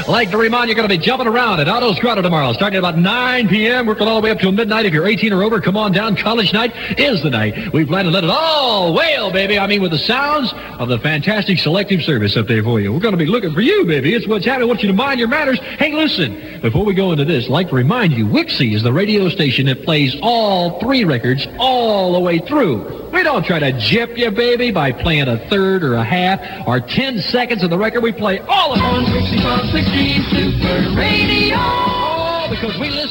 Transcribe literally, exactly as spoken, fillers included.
I'd like to remind you, you're going to be jumping around at Otto's Grotto tomorrow, starting at about nine p.m., working all the way up till midnight. If you're eighteen or over, come on down. College night is the night. We plan to let it all wail, baby. I mean, with the sounds of the fantastic selective service up there for you. We're going to be looking for you, baby. It's what's happening. I want you to mind your manners. Hey, listen, before we go into this, I'd like to remind you, Wixie is the radio station that plays all three records all the way through. We don't try to gyp you, baby, by playing a third or a half or ten seconds of the record. We play all of them on Wixie Top sixteen Super Radio. Oh, because we listen.